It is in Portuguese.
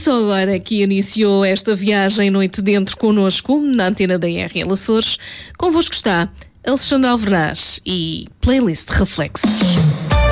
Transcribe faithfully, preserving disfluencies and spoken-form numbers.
só agora que iniciou esta viagem Noite Dentro connosco, na antena da R L Açores, convosco está Alexandre Alvernaz e Playlist Reflexos.